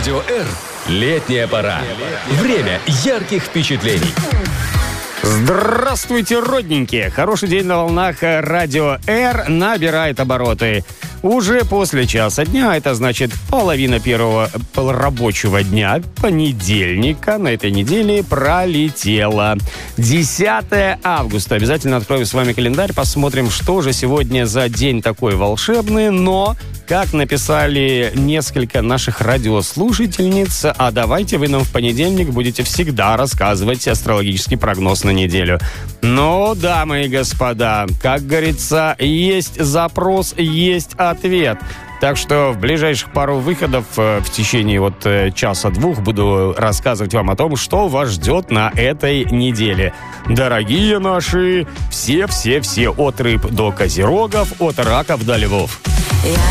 Радио R. Летняя пора. Время ярких впечатлений. Здравствуйте, родненькие! Хороший день на волнах. Радио R набирает обороты. Уже после часа дня, это значит половина первого рабочего дня, понедельника на этой неделе пролетела. 10 августа. Обязательно откроем с вами календарь, посмотрим, что же сегодня за день такой волшебный. Но, как написали несколько наших радиослушательниц, а давайте вы нам в понедельник будете всегда рассказывать астрологический прогноз на неделю. Но, дамы и господа, как говорится, есть запрос, есть ответ. Так что в ближайших пару выходов в течение часа-двух буду рассказывать вам о том, что вас ждет на этой неделе. Дорогие наши, все, от рыб до козерогов, от раков до львов. Я